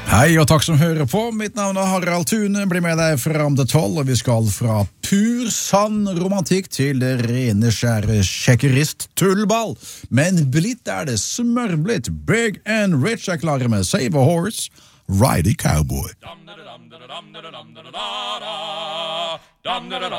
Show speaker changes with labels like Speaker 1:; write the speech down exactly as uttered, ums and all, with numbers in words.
Speaker 1: Hei og takk som hører på. Mitt navn er Harald Thune. Blir med deg fram til tolv, og vi skal fra pur sann romantikk til det rene skjære sjekkerist tullball. Men blitt er det smørblitt. Big and Rich er klare med Save a Horse, Ride a Cowboy.